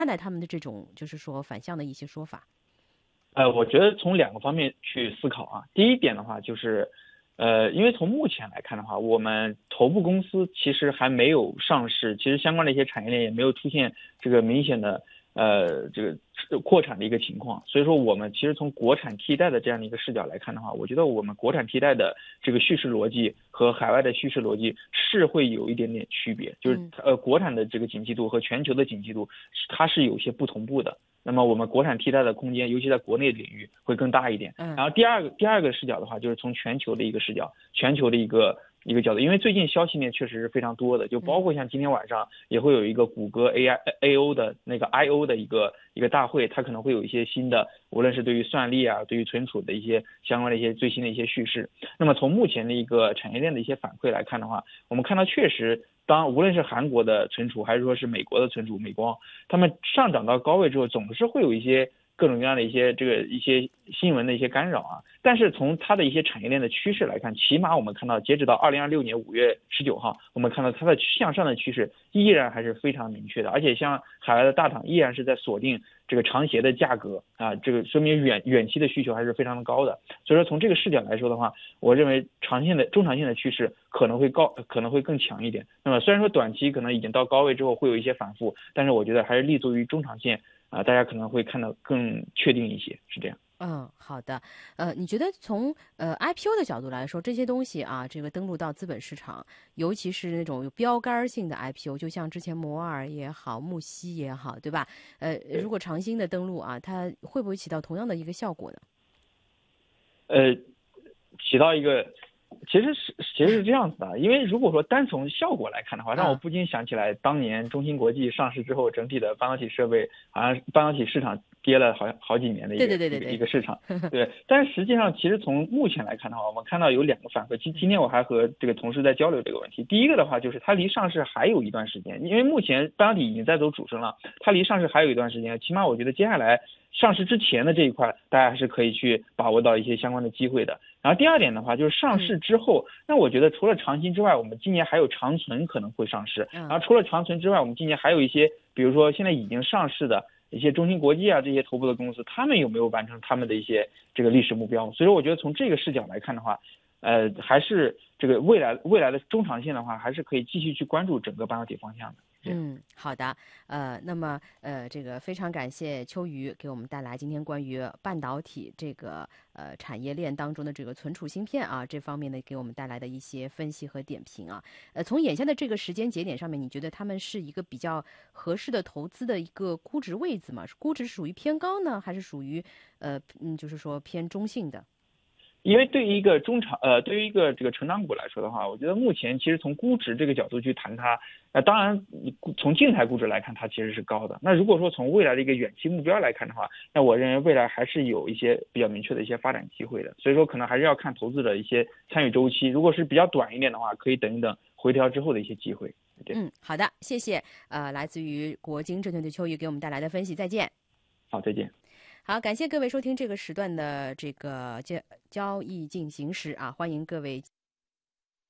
看待他们的这种就是说反向的一些说法？ 我觉得从两个方面去思考啊。第一点的话就是，因为从目前来看的话，我们头部公司其实还没有上市，其实相关的一些产业链也没有出现这个明显的这个扩产的一个情况。所以说，我们其实从国产替代的这样的一个视角来看的话，我觉得我们国产替代的这个叙事逻辑和海外的叙事逻辑是会有一点点区别，就是国产的这个景气度和全球的景气度它是有些不同步的。那么我们国产替代的空间，尤其在国内领域会更大一点。然后第二个视角的话，就是从全球的一个视角，全球的一个角度，因为最近消息面确实是非常多的，就包括像今天晚上也会有一个谷歌 AO 的那个 IO 的一个大会，它可能会有一些新的，无论是对于算力啊，对于存储的一些相关的一些最新的一些叙事。那么从目前的一个产业链的一些反馈来看的话，我们看到确实。无论是韩国的存储，还是说是美国的存储，美光，他们上涨到高位之后，总是会有一些各种各样的一些新闻的一些干扰啊。但是从它的一些产业链的趋势来看，起码我们看到，截止到2026年5月19号，我们看到它的向上的趋势依然还是非常明确的。而且像海外的大厂依然是在锁定这个长协的价格啊，这个说明远期的需求还是非常的高的。所以说从这个视角来说的话，我认为中长线的趋势可能会更强一点。那么虽然说短期可能已经到高位之后会有一些反复，但是我觉得还是立足于中长线啊，大家可能会看到更确定一些，是这样。 好的。你觉得从IPO 的角度来说，这些东西啊，这个登陆到资本市场，尤其是那种有标杆性的 IPO，就像之前摩尔也好，木西也好，对吧？如果长兴的登陆啊，它会不会起到同样的一个效果呢？ 起到一个，其实是这样子的，因为如果说单从效果来看的话，让我不禁想起来当年中芯国际上市之后，整体的半导体设备好像半导体市场跌了好几年的一个市场。对，但是实际上其实从目前来看的话，我们看到有两个反馈。今天我还和这个同事在交流这个问题。第一个的话就是它离上市还有一段时间，因为目前半导体已经在走主升了，它离上市还有一段时间，起码我觉得接下来上市之前的这一块，大家还是可以去把握到一些相关的机会的。然后第二点的话，就是上市之后，那我觉得除了长兴之外，我们今年还有长存可能会上市。然后除了长存之外，我们今年还有一些，比如说现在已经上市的一些中芯国际啊这些头部的公司，他们有没有完成他们的一些这个历史目标？所以说，我觉得从这个视角来看的话，还是这个未来的中长线的话，还是可以继续去关注整个半导体方向的。 好的。那么这个非常感谢秋雨给我们带来今天关于半导体这个产业链当中的这个存储芯片啊这方面的给我们带来的一些分析和点评啊。从眼下的这个时间节点上面，你觉得他们是一个比较合适的投资的一个估值位置吗？估值属于偏高呢，还是属于就是说偏中性的？ 因为对于一个对于一个这个成长股来说的话，我觉得目前其实从估值这个角度去谈它，当然从静态估值来看，它其实是高的。那如果说从未来的一个远期目标来看的话，那我认为未来还是有一些比较明确的一些发展机会的。所以说可能还是要看投资者一些参与周期，如果是比较短一点的话，可以等一等回调之后的一些机会。 好的，谢谢。来自于国金证券的秋雨给我们带来的分析，再见。 好，再见。 好，感谢各位收听这个时段的这个交易进行时啊，欢迎各位。